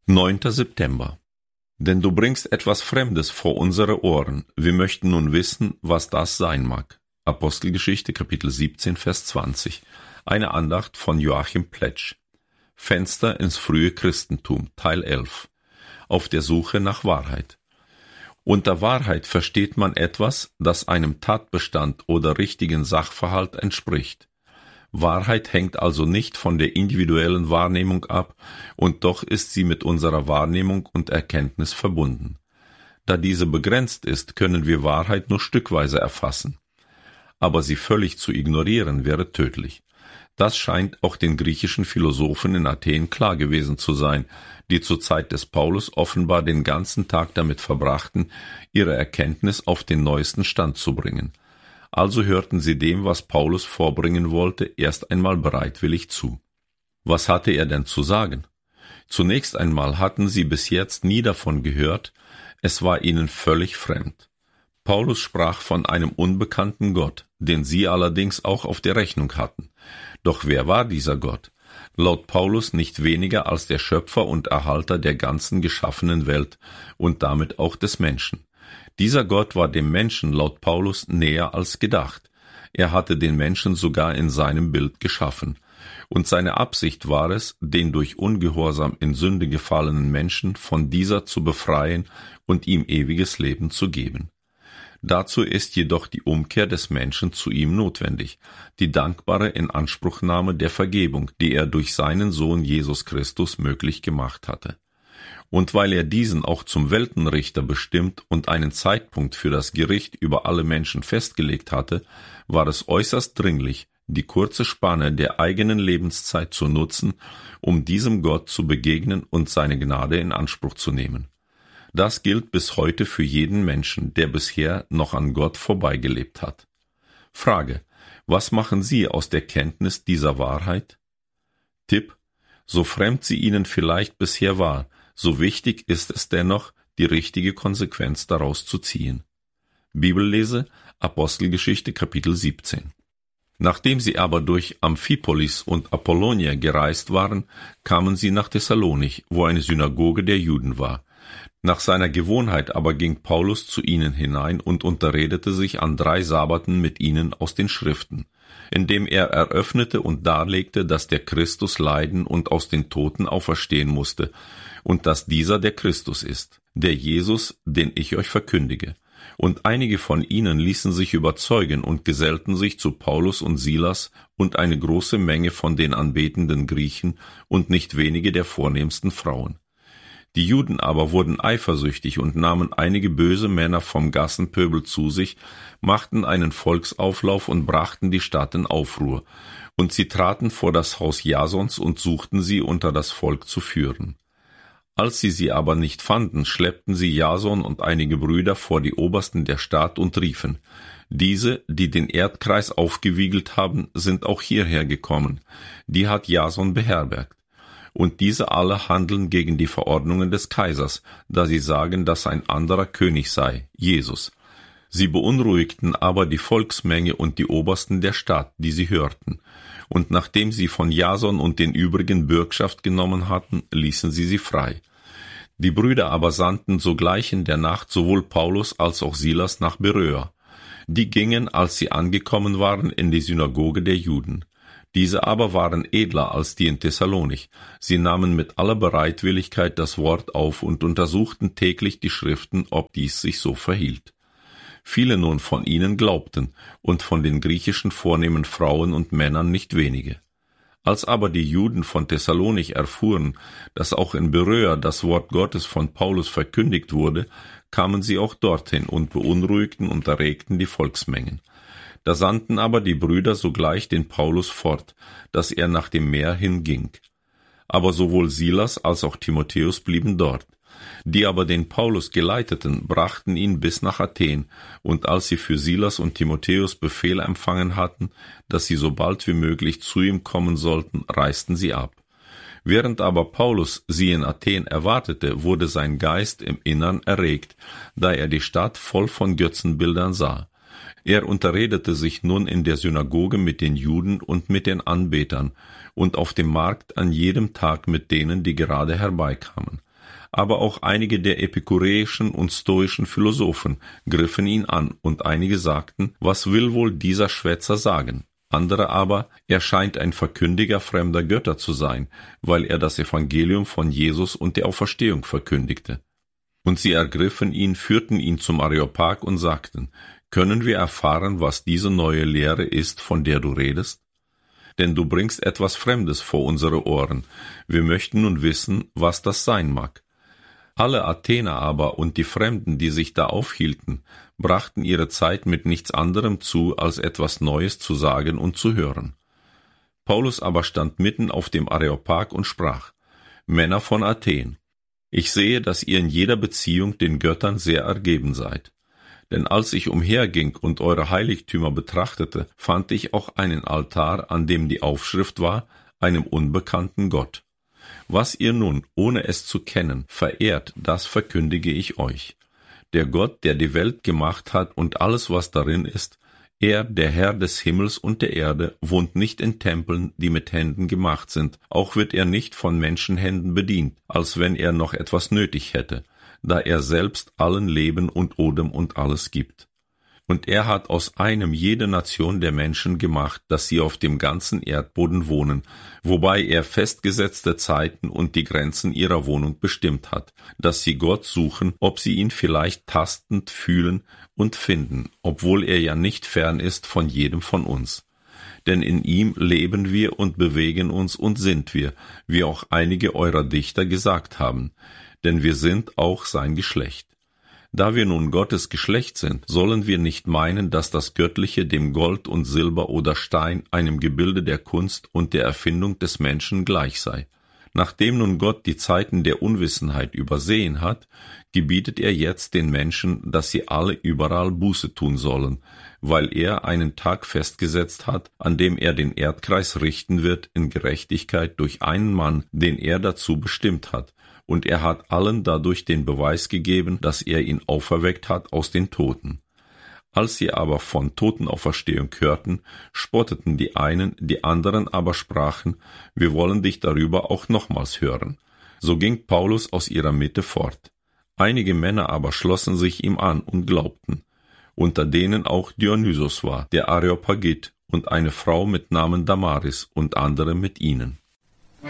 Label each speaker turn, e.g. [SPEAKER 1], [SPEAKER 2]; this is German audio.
[SPEAKER 1] 9. September. Denn du bringst etwas Fremdes vor unsere Ohren. Wir möchten nun wissen, was das sein mag. Apostelgeschichte, Kapitel 17, Vers 20. Eine Andacht von Joachim Pletsch. Fenster ins frühe Christentum, Teil 11. Auf der Suche nach Wahrheit. Unter Wahrheit versteht man etwas, das einem Tatbestand oder richtigen Sachverhalt entspricht. Wahrheit hängt also nicht von der individuellen Wahrnehmung ab, und doch ist sie mit unserer Wahrnehmung und Erkenntnis verbunden. Da diese begrenzt ist, können wir Wahrheit nur stückweise erfassen. Aber sie völlig zu ignorieren wäre tödlich. Das scheint auch den griechischen Philosophen in Athen klar gewesen zu sein, die zur Zeit des Paulus offenbar den ganzen Tag damit verbrachten, ihre Erkenntnis auf den neuesten Stand zu bringen. Also hörten sie dem, was Paulus vorbringen wollte, erst einmal bereitwillig zu. Was hatte er denn zu sagen? Zunächst einmal hatten sie bis jetzt nie davon gehört, es war ihnen völlig fremd. Paulus sprach von einem unbekannten Gott, den sie allerdings auch auf der Rechnung hatten. Doch wer war dieser Gott? Laut Paulus nicht weniger als der Schöpfer und Erhalter der ganzen geschaffenen Welt und damit auch des Menschen. Dieser Gott war dem Menschen laut Paulus näher als gedacht. Er hatte den Menschen sogar in seinem Bild geschaffen. Und seine Absicht war es, den durch Ungehorsam in Sünde gefallenen Menschen von dieser zu befreien und ihm ewiges Leben zu geben. Dazu ist jedoch die Umkehr des Menschen zu ihm notwendig, die dankbare Inanspruchnahme der Vergebung, die er durch seinen Sohn Jesus Christus möglich gemacht hatte. Und weil er diesen auch zum Weltenrichter bestimmt und einen Zeitpunkt für das Gericht über alle Menschen festgelegt hatte, war es äußerst dringlich, die kurze Spanne der eigenen Lebenszeit zu nutzen, um diesem Gott zu begegnen und seine Gnade in Anspruch zu nehmen. Das gilt bis heute für jeden Menschen, der bisher noch an Gott vorbeigelebt hat. Frage: Was machen Sie aus der Kenntnis dieser Wahrheit? Tipp: So fremd sie Ihnen vielleicht bisher war, so wichtig ist es dennoch, die richtige Konsequenz daraus zu ziehen. Bibellese, Apostelgeschichte, Kapitel 17. Nachdem sie aber durch Amphipolis und Apollonia gereist waren, kamen sie nach Thessalonich, wo eine Synagoge der Juden war. Nach seiner Gewohnheit aber ging Paulus zu ihnen hinein und unterredete sich an 3 Sabbaten mit ihnen aus den Schriften, indem er eröffnete und darlegte, dass der Christus leiden und aus den Toten auferstehen musste, und dass dieser der Christus ist, der Jesus, den ich euch verkündige. Und einige von ihnen ließen sich überzeugen und gesellten sich zu Paulus und Silas und eine große Menge von den anbetenden Griechen und nicht wenige der vornehmsten Frauen. Die Juden aber wurden eifersüchtig und nahmen einige böse Männer vom Gassenpöbel zu sich, machten einen Volksauflauf und brachten die Stadt in Aufruhr. Und sie traten vor das Haus Jasons und suchten sie unter das Volk zu führen. Als sie aber nicht fanden, schleppten sie Jason und einige Brüder vor die Obersten der Stadt und riefen: Diese, die den Erdkreis aufgewiegelt haben, sind auch hierher gekommen. Die hat Jason beherbergt. Und diese alle handeln gegen die Verordnungen des Kaisers, da sie sagen, dass ein anderer König sei, Jesus. Sie beunruhigten aber die Volksmenge und die Obersten der Stadt, die sie hörten. Und nachdem sie von Jason und den übrigen Bürgschaft genommen hatten, ließen sie frei. Die Brüder aber sandten sogleich in der Nacht sowohl Paulus als auch Silas nach Beröa. Die gingen, als sie angekommen waren, in die Synagoge der Juden. Diese aber waren edler als die in Thessalonich. Sie nahmen mit aller Bereitwilligkeit das Wort auf und untersuchten täglich die Schriften, ob dies sich so verhielt. Viele nun von ihnen glaubten, und von den griechischen vornehmen Frauen und Männern nicht wenige. Als aber die Juden von Thessalonich erfuhren, dass auch in Beröa das Wort Gottes von Paulus verkündigt wurde, kamen sie auch dorthin und beunruhigten und erregten die Volksmengen. Da sandten aber die Brüder sogleich den Paulus fort, dass er nach dem Meer hinging. Aber sowohl Silas als auch Timotheus blieben dort. Die aber den Paulus geleiteten, brachten ihn bis nach Athen, und als sie für Silas und Timotheus Befehl empfangen hatten, dass sie so bald wie möglich zu ihm kommen sollten, reisten sie ab. Während aber Paulus sie in Athen erwartete, wurde sein Geist im Innern erregt, da er die Stadt voll von Götzenbildern sah. Er unterredete sich nun in der Synagoge mit den Juden und mit den Anbetern und auf dem Markt an jedem Tag mit denen, die gerade herbeikamen. Aber auch einige der epikureischen und stoischen Philosophen griffen ihn an, und einige sagten, was will wohl dieser Schwätzer sagen? Andere aber, er scheint ein Verkündiger fremder Götter zu sein, weil er das Evangelium von Jesus und der Auferstehung verkündigte. Und sie ergriffen ihn, führten ihn zum Areopag und sagten, können wir erfahren, was diese neue Lehre ist, von der du redest? Denn du bringst etwas Fremdes vor unsere Ohren. Wir möchten nun wissen, was das sein mag. Alle Athener aber und die Fremden, die sich da aufhielten, brachten ihre Zeit mit nichts anderem zu, als etwas Neues zu sagen und zu hören. Paulus aber stand mitten auf dem Areopag und sprach, Männer von Athen, ich sehe, dass ihr in jeder Beziehung den Göttern sehr ergeben seid. Denn als ich umherging und eure Heiligtümer betrachtete, fand ich auch einen Altar, an dem die Aufschrift war, einem unbekannten Gott. Was ihr nun, ohne es zu kennen, verehrt, das verkündige ich euch. Der Gott, der die Welt gemacht hat und alles, was darin ist, er, der Herr des Himmels und der Erde, wohnt nicht in Tempeln, die mit Händen gemacht sind, auch wird er nicht von Menschenhänden bedient, als wenn er noch etwas nötig hätte, da er selbst allen Leben und Odem und alles gibt. Und er hat aus einem jede Nation der Menschen gemacht, dass sie auf dem ganzen Erdboden wohnen, wobei er festgesetzte Zeiten und die Grenzen ihrer Wohnung bestimmt hat, dass sie Gott suchen, ob sie ihn vielleicht tastend fühlen und finden, obwohl er ja nicht fern ist von jedem von uns. Denn in ihm leben wir und bewegen uns und sind wir, wie auch einige eurer Dichter gesagt haben, denn wir sind auch sein Geschlecht. Da wir nun Gottes Geschlecht sind, sollen wir nicht meinen, dass das Göttliche dem Gold und Silber oder Stein, einem Gebilde der Kunst und der Erfindung des Menschen gleich sei. Nachdem nun Gott die Zeiten der Unwissenheit übersehen hat, gebietet er jetzt den Menschen, dass sie alle überall Buße tun sollen, weil er einen Tag festgesetzt hat, an dem er den Erdkreis richten wird in Gerechtigkeit durch einen Mann, den er dazu bestimmt hat. Und er hat allen dadurch den Beweis gegeben, dass er ihn auferweckt hat aus den Toten. Als sie aber von Totenauferstehung hörten, spotteten die einen, die anderen aber sprachen, wir wollen dich darüber auch nochmals hören. So ging Paulus aus ihrer Mitte fort. Einige Männer aber schlossen sich ihm an und glaubten, unter denen auch Dionysos war, der Areopagit, und eine Frau mit Namen Damaris und andere mit ihnen.